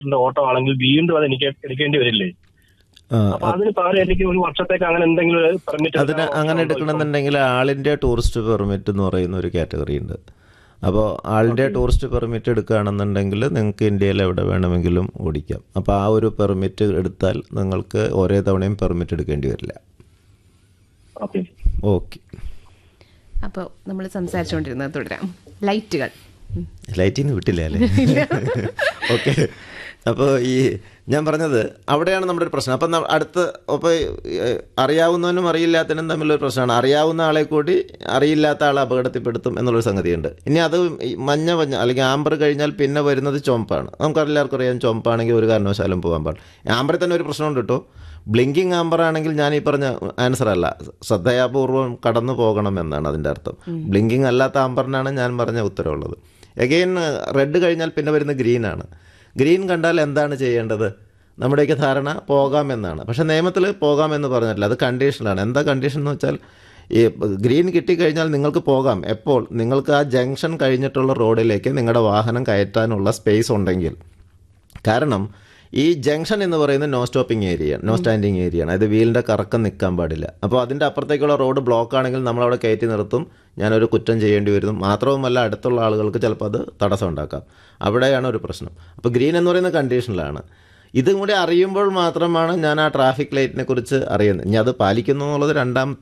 Auto ആണെങ്കിൽ വീണ്ടും അത് എനിക്ക് എടുക്കേണ്ടി വരില്ലേ? അപ്പൊ അതിന് പകരം എനിക്ക് ഒരു വർഷത്തേക്ക് അങ്ങനെ എന്തെങ്കിലും പെർമിറ്റ് അതിന് അങ്ങനെ എടുക്കണമെന്നുണ്ടെങ്കിൽ ആൾ ഇന്ത്യ ടൂറിസ്റ്റ് പെർമിറ്റ് എന്ന് പറയുന്ന ഒരു കാറ്റഗറി ഉണ്ട്. അപ്പോൾ ആൾ ഇന്ത്യ ടൂറിസ്റ്റ് പെർമിറ്റ് എടുക്കുകയാണെന്നുണ്ടെങ്കിൽ നിങ്ങൾക്ക് ഇന്ത്യയിൽ എവിടെ വേണമെങ്കിലും ഓടിക്കാം. അപ്പോൾ ആ ഒരു പെർമിറ്റ് എടുത്താൽ നിങ്ങൾക്ക് ഓരോ തവണയും പെർമിറ്റ് എടുക്കേണ്ടി വരില്ല. ഓക്കെ, അപ്പോൾ നമ്മൾ സംസാരിച്ചുകൊണ്ടിരുന്നത് തുടരാം. ലൈറ്റിന് വിട്ടില്ല അല്ലേ? ഓക്കെ, അപ്പോൾ ഈ ഞാൻ പറഞ്ഞത് അവിടെയാണ് നമ്മുടെ ഒരു പ്രശ്നം. അപ്പം അപ്പോൾ അറിയാവുന്നവനും അറിയില്ലാത്തവനും തമ്മിലൊരു പ്രശ്നമാണ്. അറിയാവുന്ന ആളെ കൂടി അറിയില്ലാത്ത ആളെ അപകടത്തിൽപ്പെടുത്തും എന്നുള്ളൊരു സംഗതിയുണ്ട്. ഇനി അത് മഞ്ഞ അല്ലെങ്കിൽ ആംബർ കഴിഞ്ഞാൽ പിന്നെ വരുന്നത് ചുവപ്പാണ്. നമുക്കെല്ലാവർക്കും അറിയാം ചുവപ്പാണെങ്കിൽ ഒരു കാരണവശാലും പോകാൻ പാടില്ല. ആംബറിൽ തന്നെ ഒരു പ്രശ്നമുണ്ട് കേട്ടോ. ബ്ലിങ്കിങ് ആംബർ ആണെങ്കിൽ ഞാൻ ഈ പറഞ്ഞ ആൻസർ അല്ല, ശ്രദ്ധയാപൂർവം കടന്നു പോകണം എന്നാണ് അതിൻ്റെ അർത്ഥം. ബ്ലിങ്കിങ് അല്ലാത്ത ആംബറിനാണ് ഞാൻ പറഞ്ഞ ഉത്തരവുള്ളത്. എഗെയിൻ റെഡ് കഴിഞ്ഞാൽ പിന്നെ വരുന്ന ഗ്രീനാണ്. ഗ്രീൻ കണ്ടാൽ എന്താണ് ചെയ്യേണ്ടത്? നമ്മുടെയൊക്കെ ധാരണ പോകാമെന്നാണ്. പക്ഷേ നിയമത്തിൽ പോകാമെന്ന് പറഞ്ഞിട്ടില്ല, അത് കണ്ടീഷനാണ്. എന്താ കണ്ടീഷൻ എന്ന് വെച്ചാൽ ഈ ഗ്രീൻ കിട്ടിക്കഴിഞ്ഞാൽ നിങ്ങൾക്ക് പോകാം. എപ്പോൾ? നിങ്ങൾക്ക് ആ ജംഗ്ഷൻ കഴിഞ്ഞിട്ടുള്ള റോഡിലേക്ക് നിങ്ങളുടെ വാഹനം കയറ്റാനുള്ള സ്പേസ് ഉണ്ടെങ്കിൽ. കാരണം ഈ ജംഗ്ഷൻ എന്ന് പറയുന്നത് no stopping area, no standing area ആണ്. അത് വീലിൻ്റെ കറക്കം നിൽക്കാൻ പാടില്ല. അപ്പോൾ അതിൻ്റെ അപ്പുറത്തേക്കുള്ള റോഡ് ബ്ലോക്ക് ആണെങ്കിൽ നമ്മളവിടെ കയറ്റി നിർത്തും, ഞാനൊരു കുറ്റം ചെയ്യേണ്ടി വരും. മാത്രവുമല്ല അടുത്തുള്ള ആളുകൾക്ക് ചിലപ്പോൾ അത് തടസ്സം ഉണ്ടാക്കാം. അവിടെയാണ് ഒരു പ്രശ്നം. അപ്പോൾ ഗ്രീൻ എന്ന് പറയുന്ന കണ്ടീഷനിലാണ്. ഇതും കൂടി അറിയുമ്പോൾ മാത്രമാണ് ഞാൻ ആ ട്രാഫിക് ലൈറ്റിനെ കുറിച്ച് അറിയുന്നത്. ഇനി അത് പാലിക്കുന്നു എന്നുള്ളത് രണ്ടാമത്തെ